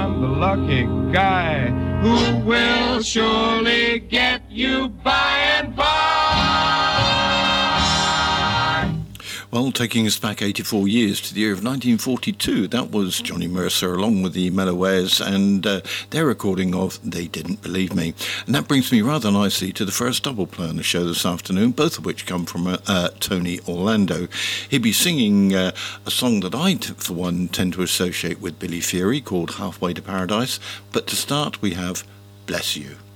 I'm the lucky guy who will surely get you by and by. Well, taking us back 84 years to the year of 1942, that was Johnny Mercer along with the Melowares and their recording of They Didn't Believe Me. And that brings me rather nicely to the first double play on the show this afternoon, both of which come from Tony Orlando. He'd be singing a song that I, for one, tend to associate with Billy Fury called Halfway to Paradise. But to start, we have Bless You.